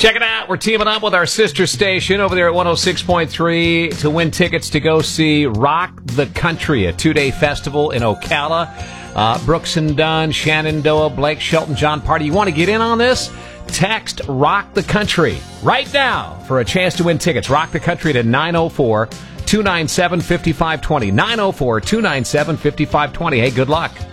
Check it out. We're teaming up with our sister station over there at 106.3 to win tickets to go see Rock the Country, a 2-day festival in Ocala. Brooks and Dunn, Shenandoah, Blake Shelton, John Party. You want to get in on this? Text Rock the Country right now for a chance to win tickets. Rock the Country to 904-297-5520. 904-297-5520. Hey, good luck.